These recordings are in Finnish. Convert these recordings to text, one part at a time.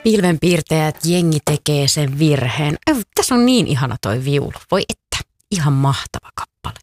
Pilvenpiirtäjät, jengi tekee sen virheen. Tässä on niin ihana toi viulu. Voi että, ihan mahtava kappale.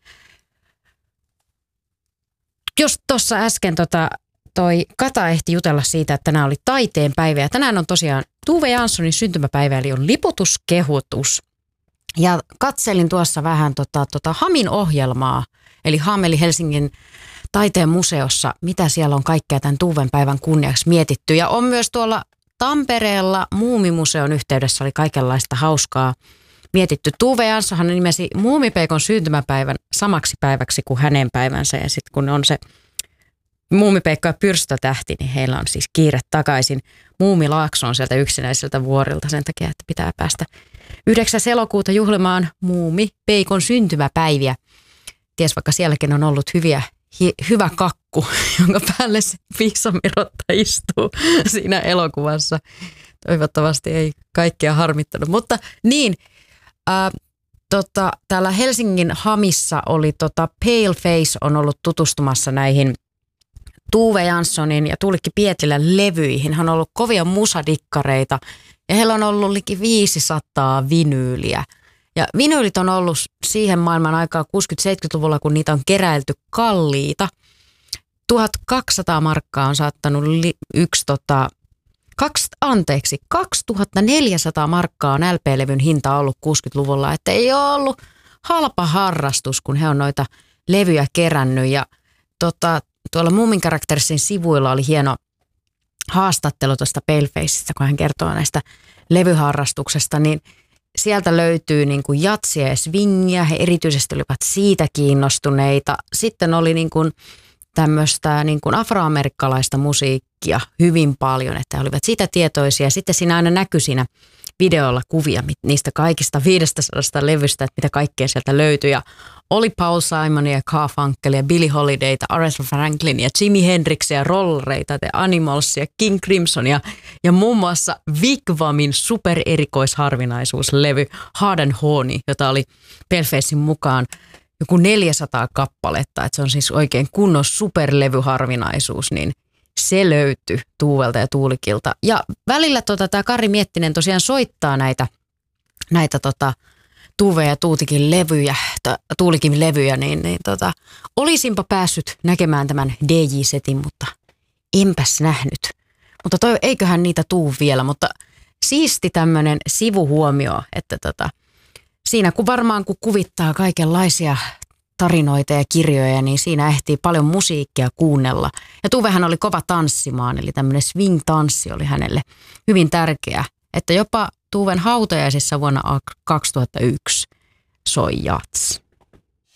Jos tuossa äsken toi Kata ehti jutella siitä, että tänään oli taiteen päivä. Ja tänään on tosiaan Tove Janssonin syntymäpäivä, eli on liputuskehutus. Ja katselin tuossa vähän Hamin ohjelmaa, eli HAM, eli Helsingin taiteen museossa, mitä siellä on kaikkea tämän Tuven päivän kunniaksi mietitty. Ja on myös tuolla Tampereella Muumimuseon yhteydessä oli kaikenlaista hauskaa mietitty. Tove Janssonhan nimesi Muumipeikon syntymäpäivän samaksi päiväksi kuin hänen päivänsä. Ja sitten kun on se Muumipeikko ja Pyrstötähti, niin heillä on siis kiire takaisin Muumilaaksoon sieltä yksinäiseltä vuorilta sen takia, että pitää päästä 9. elokuuta juhlimaan Muumipeikon syntymäpäiviä. Ties vaikka sielläkin on ollut hyvä kakku, jonka päälle se Piisamirotta istuu siinä elokuvassa. Toivottavasti ei kaikkea harmittanut, mutta niin, täällä Helsingin Hamissa oli Paleface on ollut tutustumassa näihin Tove Janssonin ja Tuulikki Pietilän levyihin. Hän on ollut kovia musadikkareita ja heillä on ollut liki 500 vinyyliä. Ja vinyylit on ollut siihen maailman aikaa 60-70-luvulla, kun niitä on keräilty kalliita. 1200 markkaa on saattanut 2400 markkaa on LP-levyn hinta ollut 60-luvulla. Että ei ole ollut halpa harrastus, kun he on noita levyjä kerännyt. Ja tuolla Moomin Karaktersin sivuilla oli hieno haastattelu tuosta Palefaceista, kun hän kertoo näistä levyharrastuksesta, niin sieltä löytyy niin kuin jatsia ja swingia, he erityisesti olivat siitä kiinnostuneita. Sitten oli niin kuin tämmöistä niin kuin afroamerikkalaista musiikkia hyvin paljon, että he olivat siitä tietoisia. Sitten siinä aina näkyi siinä videolla kuvia niistä kaikista 500 levystä, että mitä kaikkea sieltä löytyi. Ja oli Paul Simonia, Garfunkelia, Billie Holidayta, Aretha Franklinia, Jimi Hendrixia, Rollereita, The Animalsia, King Crimsonia ja muun muassa Wigwamin supererikoisharvinaisuuslevy Hard and Horny, jota oli Palefacein mukaan joku 400 kappaletta. Että se on siis oikein kunnon superlevyharvinaisuus, niin se löytyi Tuuvelta ja Tuulikilta. Ja välillä tämä Kari Miettinen tosiaan soittaa näitä Tuve ja Tuutikin levyjä, Tuulikin levyjä, niin olisinpa päässyt näkemään tämän DJ-setin, mutta enpäs nähnyt. Mutta eiköhän niitä tuu vielä, mutta siisti tämmöinen sivuhuomio, että siinä kun kuvittaa kaikenlaisia tarinoita ja kirjoja, niin siinä ehtii paljon musiikkia kuunnella. Ja Tuvehän oli kova tanssimaan, eli tämmöinen swing-tanssi oli hänelle hyvin tärkeä, että jopa Tuven hautajaisissa vuonna 2001 soi jats.